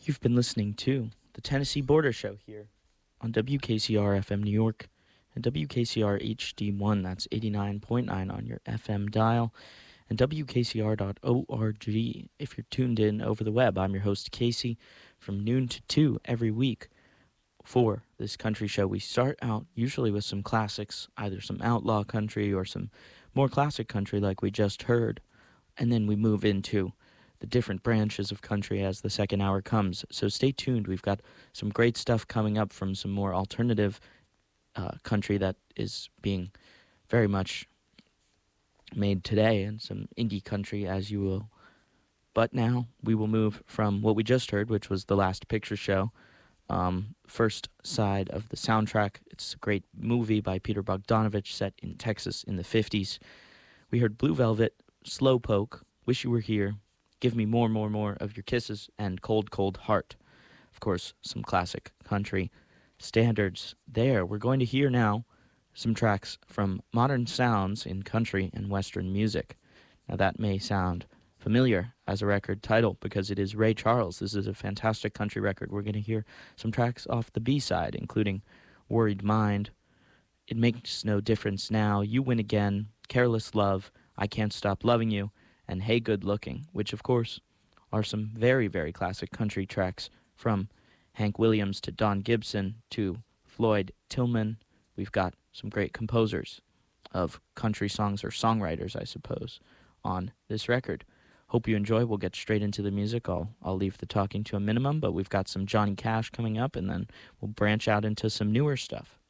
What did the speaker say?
You've been listening to the Tennessee Border Show here on WKCR FM New York and WKCR HD1, that's 89.9 on your FM dial, and WKCR.org if you're tuned in over the web. I'm your host, Casey, from noon to 2 every week for this country show. We start out usually with some classics, either some outlaw country or some more classic country like we just heard, and then we move into the different branches of country as the second hour comes. So stay tuned. We've got some great stuff coming up from some more alternative country that is being very much made today, and some indie country, as you will. But now we will move from what we just heard, which was The Last Picture Show, first side of the soundtrack. It's a great movie by Peter Bogdanovich set in Texas in the 50s. We heard Blue Velvet, Slowpoke, Wish You Were Here, Give Me More, More, More of Your Kisses, and Cold, Cold Heart. Of course, some classic country standards there. We're going to hear now some tracks from modern sounds in country and western music. Now that may sound familiar as a record title because it is Ray Charles. This is a fantastic country record. We're going to hear some tracks off the B-side, including Worried Mind, It Makes No Difference Now, You Win Again, Careless Love, I Can't Stop Loving You, and Hey Good Looking, which of course are some very, very classic country tracks from Hank Williams to Don Gibson to Floyd Tillman. We've got some great composers of country songs, or songwriters, I suppose, on this record. Hope you enjoy. We'll get straight into the music. I'll leave the talking to a minimum, but we've got some Johnny Cash coming up, and then we'll branch out into some newer stuff.